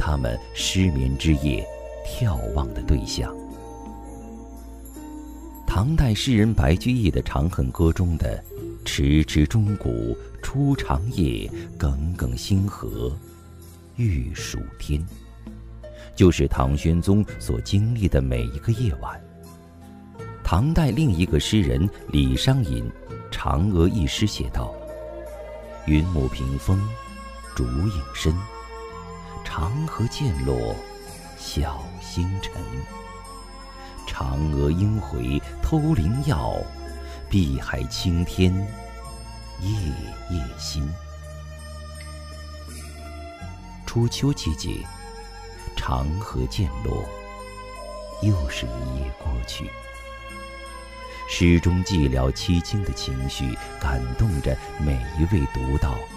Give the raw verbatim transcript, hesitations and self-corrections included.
他们失眠之夜眺望的对象。唐代诗人白居易的《长恨歌》中的“迟迟钟鼓初长夜，耿耿星河欲曙天”，就是唐玄宗所经历的每一个夜晚。唐代另一个诗人李商隐《嫦娥》一诗写道：“云母屏风，烛影深，长河渐落晓星沉。嫦娥应回偷灵药，碧海青天夜夜心。”初秋季节，长河渐落，又是一夜过去。诗中寂寥凄清的情绪，感动着每一位读到